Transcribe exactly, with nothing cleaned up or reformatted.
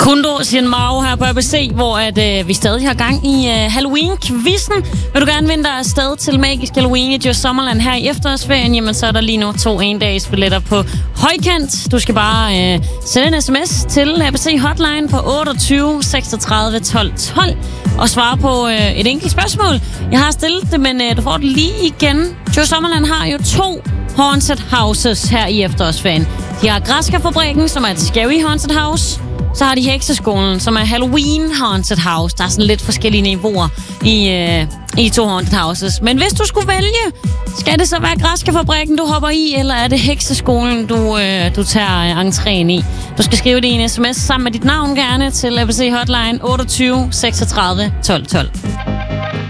Kundo siger Mao her på A B C, hvor at, øh, vi stadig har gang i øh, Halloween-quizzen. Vil du gerne vinde dig afsted til Magisk Halloween i Djurs Sommerland her i efterårsferien, jamen så er der lige nu to en-dages billetter på højkant. Du skal bare øh, sende en sms til A B C Hotline på otteogtyve seksogtredive tolv tolv og svare på øh, et enkelt spørgsmål. Jeg har stillet det, men øh, du får det lige igen. Djurs Sommerland har jo to Haunted Houses her i efterårsferien. De har Græskarfabrikken, som er et Scary Haunted House. Så har de Hekseskolen, som er Halloween Haunted House. Der er sådan lidt forskellige niveauer i, øh, i to Haunted Houses. Men hvis du skulle vælge, skal det så være Græskarfabrikken, du hopper i, eller er det Hekseskolen, du, øh, du tager entréen i? Du skal skrive det i en sms sammen med dit navn gerne til A B C Hotline otteogtyve seksogtredive tolv tolv.